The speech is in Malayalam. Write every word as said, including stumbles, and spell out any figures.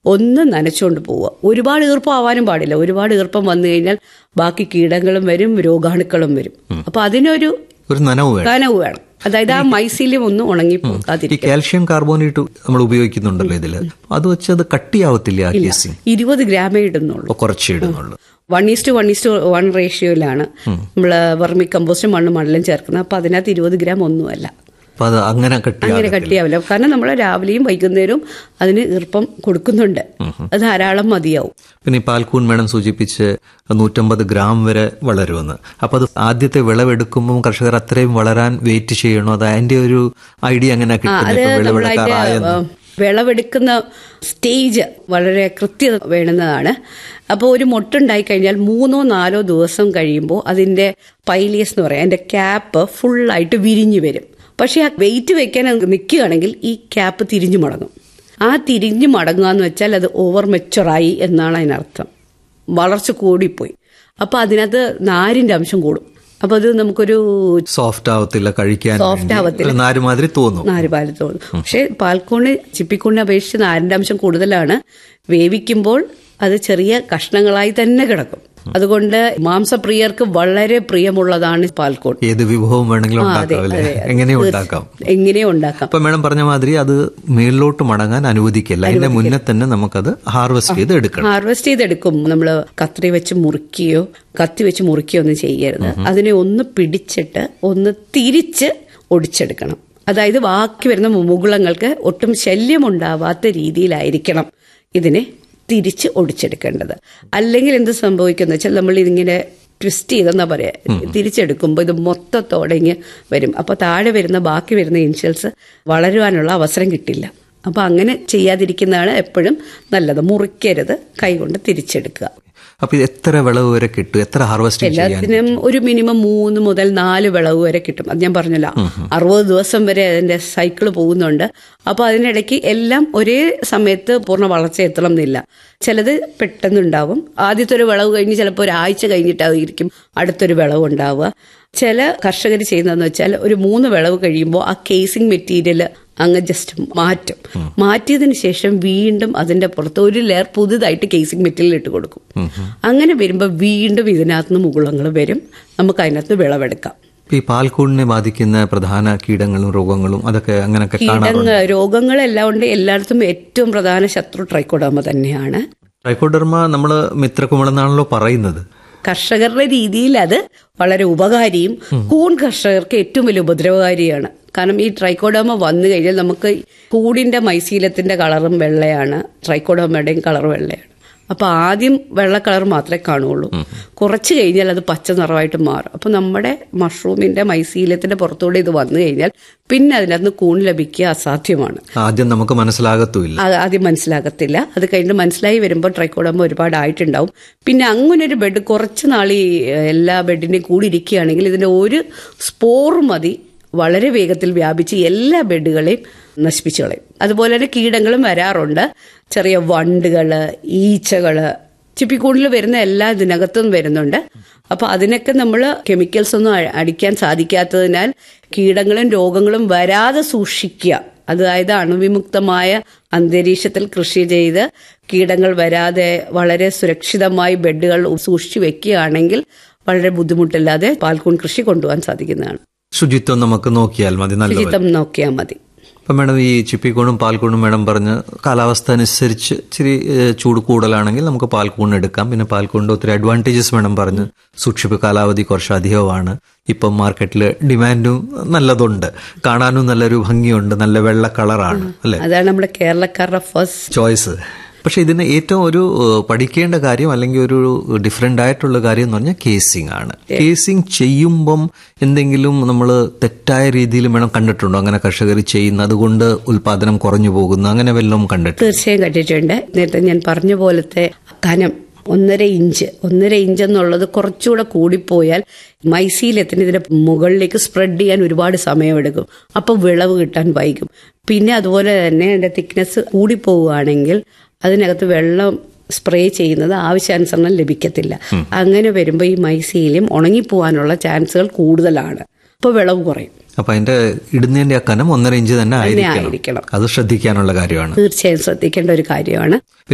ഒന്ന് നനച്ചുകൊണ്ട് പോവുക. ഒരുപാട് ഈർപ്പം ആവാനും പാടില്ല. ഒരുപാട് ഈർപ്പം വന്നു കഴിഞ്ഞാൽ ബാക്കി കീടങ്ങളും വരും, രോഗാണുക്കളും വരും. അപ്പൊ അതിനൊരു ഒരു നനവ് നനവ് വേണം. അതായത് ആ മൈസീലിയം ഒന്ന് ഉണങ്ങിപ്പോകാതിരിക്കും. കാൽഷ്യം കാർബോണേറ്റ് നമ്മൾ ഉപയോഗിക്കുന്നുണ്ടല്ലോ ഇതില്, അത് വെച്ച് അത് കട്ടിയാവത്തില്ല. ആ കേസിംഗ് ഇരുപത് ഗ്രാമേ ഇടുന്നുള്ളൂ, കുറച്ച് ഇടുന്നുള്ളൂ. One is to one is to one റേഷ്യോയിലാണ് നമ്മള് വെർമി കമ്പോസ്റ്റും മണ്ണും മണലും ചേർക്കുന്നത്. അപ്പൊ അതിനകത്ത് ഇരുപത് ഗ്രാം ഒന്നുമല്ല. അങ്ങനെ അങ്ങനെ കട്ടിയാവില്ല. കാരണം നമ്മൾ രാവിലെയും വൈകുന്നേരവും അതിന് ഈർപ്പം കൊടുക്കുന്നുണ്ട്. അത് ധാരാളം മതിയാവും. പിന്നെ ഈ പാൽക്കൂൺ മേഡം സൂചിപ്പിച്ച് നൂറ്റമ്പത് ഗ്രാം വരെ വളരുമെന്ന്. അപ്പൊ അത് ആദ്യത്തെ വിളവെടുക്കുമ്പോൾ കർഷകർ അത്രയും വളരാൻ വെയിറ്റ് ചെയ്യണോ? അത് അതിന്റെ ഒരു ഐഡിയ എങ്ങനെ കിട്ടുന്നത്? വിളവെടുക്കുന്ന സ്റ്റേജ് വളരെ കൃത്യത വേണ്ടുന്നതാണ്. അപ്പോൾ ഒരു മൊട്ടുണ്ടായി കഴിഞ്ഞാൽ മൂന്നോ നാലോ ദിവസം കഴിയുമ്പോൾ അതിന്റെ പൈലിയസ് എന്ന് പറയാം, അതിന്റെ ക്യാപ്പ് ഫുള്ളായിട്ട് വിരിഞ്ഞു വരും. പക്ഷെ ആ വെയിറ്റ് വെക്കാൻ നിൽക്കുകയാണെങ്കിൽ ഈ ക്യാപ്പ് തിരിഞ്ഞു മടങ്ങും. ആ തിരിഞ്ഞു മടങ്ങുക എന്ന് വെച്ചാൽ അത് ഓവർ മെച്ചുറായി എന്നാണ് അതിനർത്ഥം. വളർച്ച കൂടിപ്പോയി. അപ്പൊ അതിനകത്ത് നാരിന്റെ അംശം കൂടും. അപ്പൊ അത് നമുക്കൊരു സോഫ്റ്റ് ആവത്തില്ല, കഴിക്കാൻ സോഫ്റ്റ് ആവത്തില്ല, നാരുമാതിരി തോന്നും. നാരുപാല് തോന്നും. പക്ഷെ പാൽക്കൂണ് ചിപ്പിക്കൂണിനെ അപേക്ഷിച്ച് നാരിന്റെ അംശം കൂടുതലാണ്. വേവിക്കുമ്പോൾ അത് ചെറിയ കഷ്ണങ്ങളായി തന്നെ കിടക്കും. അതുകൊണ്ട് മാംസപ്രിയർക്ക് വളരെ പ്രിയമുള്ളതാണ് പാൽക്കൂൺ. ഏത് വിഭവം വേണമെങ്കിലും എങ്ങനെയും ഉണ്ടാക്കാം എങ്ങനെയും ഉണ്ടാക്കാം അപ്പൊ മേഡം പറഞ്ഞ മാതിരി അത് മേളിലോട്ട് മടങ്ങാൻ അനുവദിക്കില്ല. അതിന്റെ മുന്നേ തന്നെ നമുക്കത് ഹാർവെസ്റ്റ് ചെയ്ത് എടുക്കണം. ഹാർവെസ്റ്റ് ചെയ്തെടുക്കും. നമ്മള് കത്രി വെച്ച് മുറിക്കുകയോ കത്തി വെച്ച് മുറിക്കുകയോ ഒന്നും ചെയ്യരുത്. അതിനെ ഒന്ന് പിടിച്ചിട്ട് ഒന്ന് തിരിച്ച് ഒടിച്ചെടുക്കണം. അതായത് ബാക്കി വരുന്ന മുകുളങ്ങൾക്ക് ഒട്ടും ശല്യമുണ്ടാവാത്ത രീതിയിലായിരിക്കണം ഇതിനെ തിരിച്ച് ഒടിച്ചെടുക്കേണ്ടത്. അല്ലെങ്കിൽ എന്ത് സംഭവിക്കുന്ന വെച്ചാൽ നമ്മൾ ഇതിങ്ങനെ ട്വിസ്റ്റ് ചെയ്തെന്നാ പറയാ, തിരിച്ചെടുക്കുമ്പോൾ ഇത് മൊത്തത്തോടെ ഇങ്ങ് വരും. അപ്പൊ താഴെ വരുന്ന ബാക്കി വരുന്ന ഇൻഷൽസ് വളരുവാനുള്ള അവസരം കിട്ടില്ല. അപ്പൊ അങ്ങനെ ചെയ്യാതിരിക്കുന്നതാണ് എപ്പോഴും നല്ലത്. മുറിക്കരുത്, കൈകൊണ്ട് തിരിച്ചെടുക്കുക. അപ്പൊ ഇത് എത്ര വിളവ് വരെ കിട്ടും? എത്ര ഹാർവെസ്റ്റ്? എല്ലാത്തിനും ഒരു മിനിമം മൂന്ന് മുതൽ നാല് വിളവ് വരെ കിട്ടും. അത് ഞാൻ പറഞ്ഞല്ലോ, അറുപത് ദിവസം വരെ അതിന്റെ സൈക്കിൾ പോകുന്നുണ്ട്. അപ്പൊ അതിനിടയ്ക്ക് എല്ലാം ഒരേ സമയത്ത് പൂർണ്ണ വളർച്ച എത്തണം എന്നില്ല. ചിലത് പെട്ടെന്നുണ്ടാവും. ആദ്യത്തെ ഒരു വിളവ് കഴിഞ്ഞ് ചിലപ്പോൾ ഒരാഴ്ച കഴിഞ്ഞിട്ടായിരിക്കും അടുത്തൊരു വിളവ് ഉണ്ടാവുക. ചില കർഷകർ ചെയ്യുന്നതെന്ന് വെച്ചാൽ ഒരു മൂന്ന് വിളവ് കഴിയുമ്പോൾ ആ കേസിംഗ് മെറ്റീരിയൽ അങ്ങ് ജസ്റ്റ് മാറ്റും. മാറ്റിയതിന് ശേഷം വീണ്ടും അതിന്റെ പുറത്ത് ഒരു ലെയർ പുതുതായിട്ട് കേസിംഗ് മെറ്റീരിയൽ ഇട്ട് കൊടുക്കും. അങ്ങനെ വരുമ്പോൾ വീണ്ടും ഇതിനകത്ത് മുകുളങ്ങൾ വരും. നമുക്ക് അതിനകത്ത് വിളവെടുക്കാം. ഈ പാൽക്കൂടിനെ ബാധിക്കുന്ന പ്രധാന കീടങ്ങളും രോഗങ്ങളും അതൊക്കെ അങ്ങനെയൊക്കെ കീടങ്ങൾ രോഗങ്ങളെല്ലാം ഉണ്ട്. എല്ലായിടത്തും ഏറ്റവും പ്രധാന ശത്രു ട്രൈക്കോഡർമ തന്നെയാണ്. ട്രൈക്കോഡർമ നമ്മള് മിത്രകുമിളെന്നാണല്ലോ പറയുന്നത്. കർഷകരുടെ രീതിയിൽ അത് വളരെ ഉപകാരിയും കൂൺ കർഷകർക്ക് ഏറ്റവും വലിയ ഉപദ്രവകാരിയാണ്. കാരണം ഈ ട്രൈക്കോഡർമ വന്നു കഴിഞ്ഞാൽ നമുക്ക് കൂടിന്റെ മൈസീലത്തിന്റെ കളറും വെള്ളയാണ്, ട്രൈക്കോഡർമയുടെയും കളർ വെള്ളയാണ്. അപ്പൊ ആദ്യം വെള്ള കളർ മാത്രമേ കാണുള്ളൂ. കുറച്ച് കഴിഞ്ഞാൽ അത് പച്ച നിറമായിട്ട് മാറും. അപ്പൊ നമ്മുടെ മഷ്റൂമിന്റെ മൈസീലത്തിന്റെ പുറത്തൂടെ ഇത് വന്നു കഴിഞ്ഞാൽ പിന്നെ അതിനകത്ത് കൂൺ ലഭിക്കുക അസാധ്യമാണ്. ആദ്യം നമുക്ക് മനസ്സിലാകത്തില്ല ആദ്യം മനസ്സിലാകത്തില്ല അത് കഴിഞ്ഞിട്ട് മനസ്സിലായി വരുമ്പോൾ ട്രൈക്കോഡർമ ഒരുപാടായിട്ടുണ്ടാവും. പിന്നെ അങ്ങനെ ഒരു ബെഡ് കുറച്ച് നാൾ ഈ എല്ലാ ബെഡിന്റെയും കൂടി ഇരിക്കുകയാണെങ്കിൽ ഇതിന്റെ ഒരു സ്പോർ മതി വളരെ വേഗത്തിൽ വ്യാപിച്ച് എല്ലാ ബെഡുകളെയും നശിപ്പിച്ചു കളയും. അതുപോലെ തന്നെ കീടങ്ങളും വരാറുണ്ട്. ചെറിയ വണ്ടുകള്, ഈച്ചകള്, ചിപ്പിക്കൂടിൽ വരുന്ന എല്ലാ ഇതിനകത്തും വരുന്നുണ്ട്. അപ്പൊ അതിനൊക്കെ നമ്മൾ കെമിക്കൽസ് ഒന്നും അടിക്കാൻ സാധിക്കാത്തതിനാൽ കീടങ്ങളും രോഗങ്ങളും വരാതെ സൂക്ഷിക്കുക. അതായത് അണുവിമുക്തമായ അന്തരീക്ഷത്തിൽ കൃഷി ചെയ്ത് കീടങ്ങൾ വരാതെ വളരെ സുരക്ഷിതമായി ബെഡുകൾ സൂക്ഷിച്ചു വെക്കുകയാണെങ്കിൽ വളരെ ബുദ്ധിമുട്ടില്ലാതെ പാൽക്കൂൺ കൃഷി കൊണ്ടുപോകാൻ സാധിക്കുന്നതാണ്. ശുചിത്വം നമുക്ക് നോക്കിയാൽ മതി. ശുചിത്വം നോക്കിയാൽ മതി. അപ്പം മേഡം ഈ ചിപ്പിക്കൂണും പാൽക്കൂണും മേഡം പറഞ്ഞ് കാലാവസ്ഥ അനുസരിച്ച് ഇച്ചിരി ചൂട് കൂടുതലാണെങ്കിൽ നമുക്ക് പാൽക്കൂൺ എടുക്കാം. പിന്നെ പാൽക്കൂണിന്റെ ഒത്തിരി അഡ്വാൻറ്റേജസ് മേഡം പറഞ്ഞ് സൂക്ഷിപ്പ് കാലാവധി കുറച്ച് അധികമാണ്. ഇപ്പം മാർക്കറ്റിൽ ഡിമാൻഡും നല്ലതുണ്ട്, കാണാനും നല്ലൊരു ഭംഗിയുണ്ട്, നല്ല വെള്ള കളറാണ് അല്ലെ. അതാണ് നമ്മുടെ കേരളക്കാരുടെ ഫസ്റ്റ് ചോയ്സ്. പക്ഷെ ഇതിന് ഏറ്റവും ഒരു പഠിക്കേണ്ട കാര്യം അല്ലെങ്കിൽ ഒരു ഡിഫറെന്റ് ആയിട്ടുള്ള കാര്യം എന്ന് പറഞ്ഞാൽ കേസിംഗ് ആണ്. കേസിംഗ് ചെയ്യുമ്പം എന്തെങ്കിലും നമ്മൾ തെറ്റായ രീതിയിൽ വേണം കണ്ടിട്ടുണ്ടോ? അങ്ങനെ കർഷകർ ചെയ്യുന്ന അതുകൊണ്ട് ഉൽപാദനം കുറഞ്ഞു പോകുന്നു അങ്ങനെ വല്ലതും കണ്ടിട്ടുണ്ട്? തീർച്ചയായും കണ്ടിട്ടുണ്ട്. നേരത്തെ ഞാൻ പറഞ്ഞ പോലത്തെ കനം ഒന്നര ഇഞ്ച് ഒന്നര ഇഞ്ച് എന്നുള്ളത് കുറച്ചുകൂടെ കൂടിപ്പോയാൽ മൈസീലത്തിന് ഇതിന്റെ മുകളിലേക്ക് സ്പ്രെഡ് ചെയ്യാൻ ഒരുപാട് സമയമെടുക്കും. അപ്പോൾ വിളവ് കിട്ടാൻ വൈകും. പിന്നെ അതുപോലെ തന്നെ അതിന്റെ തിക്നെസ് കൂടിപ്പോവുകയാണെങ്കിൽ അതിനകത്ത് വെള്ളം സ്പ്രേ ചെയ്യുന്നത് ആവശ്യാനുസരണം ലഭിക്കത്തില്ല. അങ്ങനെ വരുമ്പോൾ ഈ മൈസീലിയം ഉണങ്ങിപ്പോവാനുള്ള ചാൻസുകൾ കൂടുതലാണ്. അപ്പോൾ വിളവ് കുറയും. അപ്പൊ അതിന്റെ ഇടുന്നതിന്റെ ആ കനം ഒന്നര ഇഞ്ച് തന്നെ ആയിരിക്കണം. അത് ശ്രദ്ധിക്കാനുള്ള കാര്യമാണ്. തീർച്ചയായും ശ്രദ്ധിക്കേണ്ട ഒരു കാര്യമാണ്.